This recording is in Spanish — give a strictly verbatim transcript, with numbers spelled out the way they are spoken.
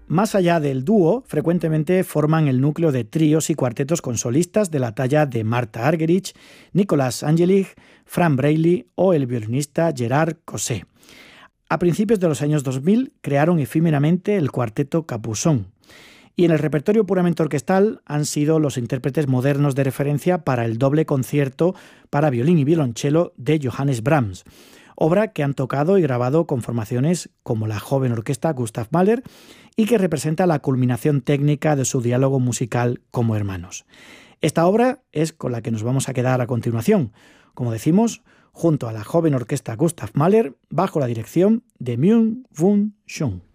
Más allá del dúo, frecuentemente forman el núcleo de tríos y cuartetos con solistas de la talla de Marta Argerich, Nicolas Angelich, Fran Braley o el violinista Gerard Cosset. A principios de los años dos mil crearon efímeramente el cuarteto Capuçon, y en el repertorio puramente orquestal han sido los intérpretes modernos de referencia para el doble concierto para violín y violonchelo de Johannes Brahms, obra que han tocado y grabado con formaciones como la joven orquesta Gustav Mahler y que representa la culminación técnica de su diálogo musical como hermanos. Esta obra es con la que nos vamos a quedar a continuación, como decimos, junto a la joven orquesta Gustav Mahler bajo la dirección de Myung-Whun Chung.